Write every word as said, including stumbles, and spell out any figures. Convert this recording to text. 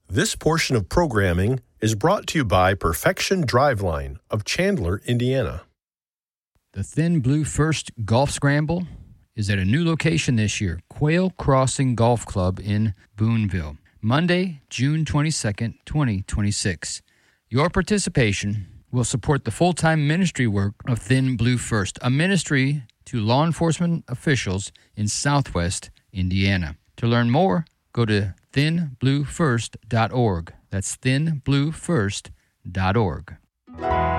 This portion of programming is brought to you by Perfection Driveline of Chandler, Indiana. The Thin Blue First Golf Scramble is at a new location this year, Quail Crossing Golf Club in Boonville, Monday, June twenty-second, twenty twenty-six. Your participation will support the full-time ministry work of Thin Blue First, a ministry to law enforcement officials in Southwest Indiana. To learn more, go to thin blue first dot org. That's thin blue first dot org.